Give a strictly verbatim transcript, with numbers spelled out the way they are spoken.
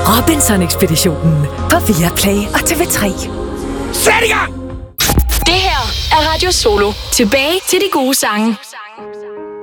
Robinson-ekspeditionen på Viaplay og T V tre. Sæt i gang! Det her er Radio Solo. Tilbage til de gode sange.